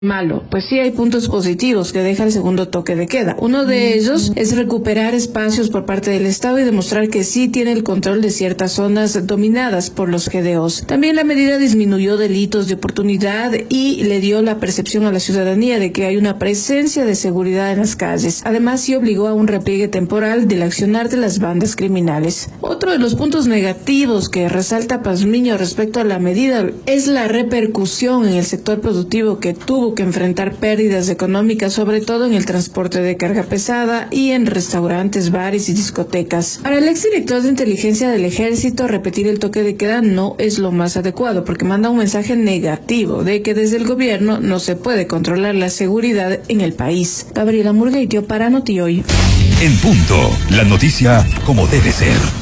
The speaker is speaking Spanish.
malo. Pues sí hay puntos positivos que deja el segundo toque de queda. Uno de ellos es recuperar espacios por parte del Estado y demostrar que sí tiene el control de ciertas zonas dominadas por los GDOs. También la medida disminuyó delitos de oportunidad y le dio la percepción a la ciudadanía de que hay una presencia de seguridad en las calles. Además, sí obligó a un repliegue temporal del accionar de las bandas criminales. Otro de los puntos negativos que resalta Pazmiño respecto a la medida es la repercusión en el sector productivo que tuvo que enfrentar pérdidas económicas, sobre todo en el transporte de carga pesada y en restaurantes, bares y discotecas. Para el exdirector de inteligencia del Ejército, repetir el toque de queda no es lo más adecuado porque manda un mensaje negativo de que desde el gobierno no se puede controlar la seguridad en el país. Gabriela Murgueitio para Noti Hoy. En punto, la noticia como debe ser.